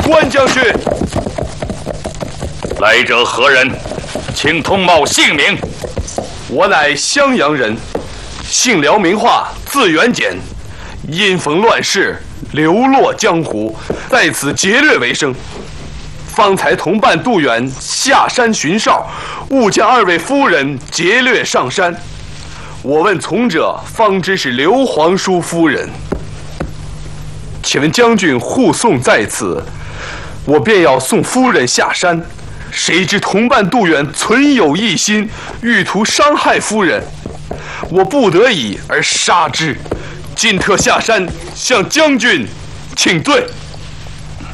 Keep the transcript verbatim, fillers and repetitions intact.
关将军， 来者何人？请通报姓名。 我乃襄阳人，姓辽名化，字元简，因逢乱世，流落江湖，在此劫掠为生。方才同伴杜远下山巡哨，误将二位夫人劫掠上山。我问从者，方知是刘皇叔夫人。请问将军护送在此，我便要送夫人下山。谁知同伴杜远存有异心，欲图伤害夫人，我不得已而杀之。今特下山向将军请罪。